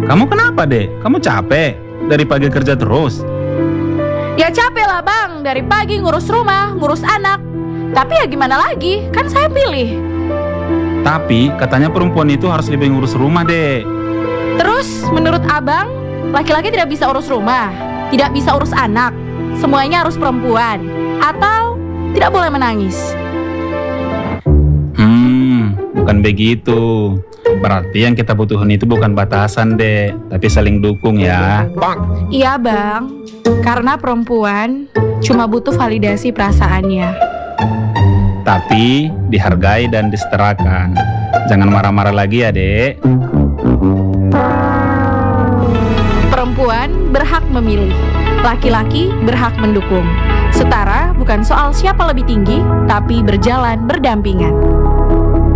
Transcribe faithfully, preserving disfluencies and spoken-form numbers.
Kamu kenapa, Dek? Kamu capek? Dari pagi kerja terus? Ya capek lah bang, dari pagi ngurus rumah, ngurus anak. Tapi ya gimana lagi, kan saya pilih. Tapi katanya perempuan itu harus lebih ngurus rumah, Dek. Terus menurut abang, laki-laki tidak bisa urus rumah, tidak bisa urus anak, semuanya harus perempuan, atau tidak boleh menangis? Hmm, bukan begitu. Berarti yang kita butuhin itu bukan batasan, Dek, tapi saling dukung ya. Iya bang, karena perempuan cuma butuh validasi perasaannya. Tapi dihargai dan disetarakan. Jangan marah-marah lagi ya, Dek. Perempuan berhak memilih, laki-laki berhak mendukung. Setara bukan soal siapa lebih tinggi, tapi berjalan berdampingan.